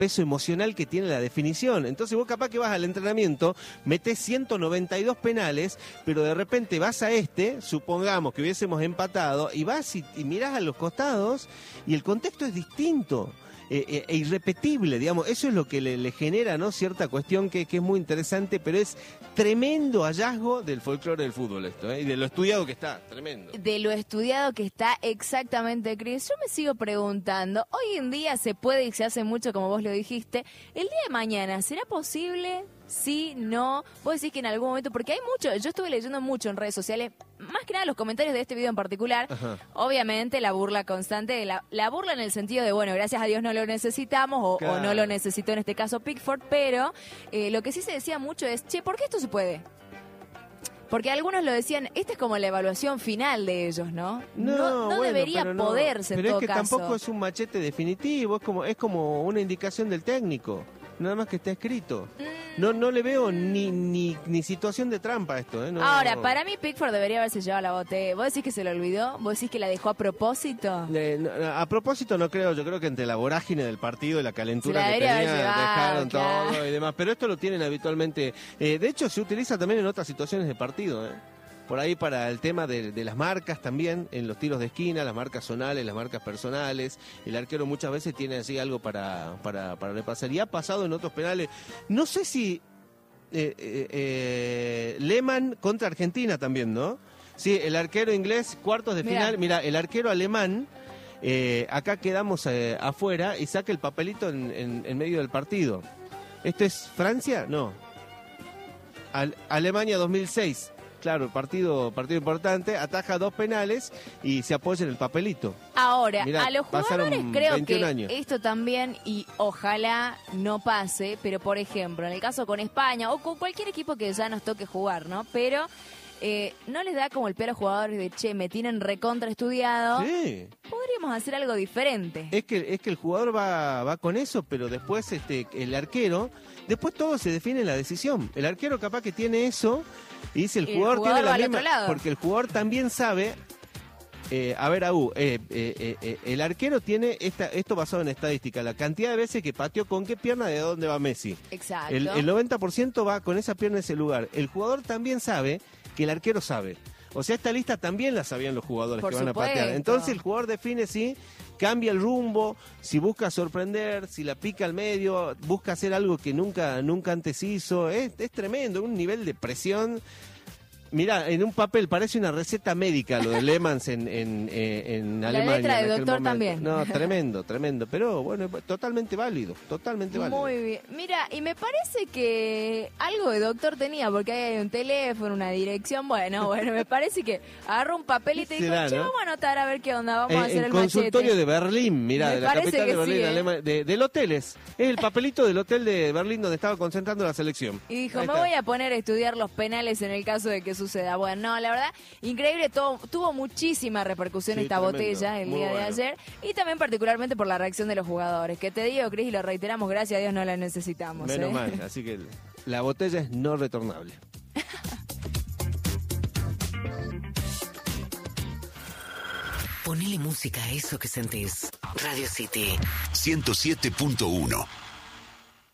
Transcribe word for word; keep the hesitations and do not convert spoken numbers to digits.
peso emocional que tiene la definición. Entonces vos capaz que vas al entrenamiento, metés ciento noventa y dos penales, pero de repente vas a este, supongamos que hubiésemos empatado, y vas y, y mirás a los costados y el contexto es distinto. E, e, e irrepetible, digamos, eso es lo que le, le genera, ¿no?, cierta cuestión que, que es muy interesante, pero es tremendo hallazgo del folclore del fútbol esto, ¿eh? Y de lo estudiado que está, tremendo. De lo estudiado que está, exactamente, Cris. Yo me sigo preguntando, hoy en día se puede y se hace mucho, como vos lo dijiste, el día de mañana, ¿será posible? Sí, no, vos decís que en algún momento, porque hay mucho, yo estuve leyendo mucho en redes sociales, más que nada los comentarios de este video en particular. Ajá. Obviamente la burla constante, la, la burla en el sentido de, bueno, gracias a Dios no lo necesitamos, o, claro. o no lo necesitó en este caso Pickford, pero eh, lo que sí se decía mucho es, che, ¿por qué esto se puede? Porque algunos lo decían, esta es como la evaluación final de ellos, ¿no? No, no, no bueno, debería no, poderse pero en todo es que caso. Tampoco es un machete definitivo, es como, es como una indicación del técnico. Nada más que está escrito. No no le veo ni ni, ni situación de trampa a esto. ¿eh? No. Ahora, para mí Pickford debería haberse llevado la botella. ¿Vos decís que se lo olvidó? ¿Vos decís que la dejó a propósito? Eh, no, a propósito no creo. Yo creo que entre la vorágine del partido y la calentura la que tenía, llevado, dejaron claro. todo y demás. Pero esto lo tienen habitualmente. Eh, de hecho, se utiliza también en otras situaciones de partido. ¿eh? Por ahí para el tema de, de las marcas también, en los tiros de esquina, las marcas zonales, las marcas personales. El arquero muchas veces tiene así algo para, para, para repasar. Y ha pasado en otros penales. No sé si eh, eh, eh, Lehmann contra Argentina también, ¿no? Sí, el arquero inglés, cuartos de final. Mira, el arquero alemán, eh, acá quedamos eh, afuera y saca el papelito en, en, en medio del partido. ¿Esto es Francia? No. Al, Alemania dos mil seis. Claro, partido partido importante, ataja dos penales y se apoya en el papelito. Ahora, Mirá, a los jugadores creo que años. Esto también, y ojalá no pase, pero por ejemplo, en el caso con España o con cualquier equipo que ya nos toque jugar, ¿no? Pero eh, no les da como el peor a jugadores de, che, me tienen recontra estudiado. Sí. Podríamos hacer algo diferente. Es que es que el jugador va va con eso, pero después este el arquero, después todo se define en la decisión. El arquero capaz que tiene eso y dice el, el jugador, jugador tiene la misma, porque el jugador también sabe. Eh, a ver, Aú, eh, eh, eh, el arquero tiene esta, esto basado en estadística, la cantidad de veces que pateó con qué pierna, de dónde va Messi. Exacto. El, el noventa por ciento va con esa pierna en ese lugar. El jugador también sabe que el arquero sabe. O sea, esta lista también la sabían los jugadores Por que van supuesto. a patear. Entonces el jugador define si cambia el rumbo, si busca sorprender, si la pica al medio, busca hacer algo que nunca, nunca antes hizo. Es, es tremendo, un nivel de presión. Mirá, en un papel parece una receta médica lo de Lehmann en, en, en, en Alemania. La letra del doctor momento. también. No, tremendo, tremendo. Pero bueno, totalmente válido, totalmente válido. Muy bien. Mira, y me parece que algo de doctor tenía, porque ahí hay un teléfono, una dirección. Bueno, bueno, me parece que agarró un papel y te dijo, ¿Será, che, no? vamos a anotar a ver qué onda, vamos Eh, a hacer el el consultorio machete. de Berlín, mira, Me de la parece capital que de Berlín, sí, ¿eh? Alemania, de, del hoteles. Es el papelito del hotel de Berlín donde estaba concentrando la selección. Y dijo, Ahí me está. voy a poner a estudiar los penales en el caso de que suceda. Bueno, no, la verdad, increíble, todo, tuvo muchísima repercusión Sí, esta tremendo, botella el muy día bueno. de ayer. Y también particularmente por la reacción de los jugadores. Que te digo, Cris, y lo reiteramos, gracias a Dios no la necesitamos. Menos ¿eh? mal, así que la botella es no retornable. Ponele música a eso que sentís. Radio City ciento siete punto uno